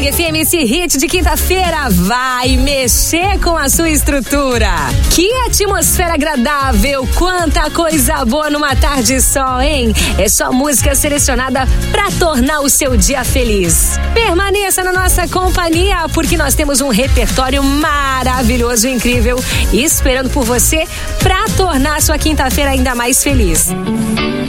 Band FM, esse hit de quinta-feira vai mexer com a sua estrutura. Que atmosfera agradável, quanta coisa boa numa tarde só, hein? É só música selecionada pra tornar o seu dia feliz. Permaneça na nossa companhia, porque nós temos um repertório maravilhoso e incrível esperando por você pra tornar a sua quinta-feira ainda mais feliz.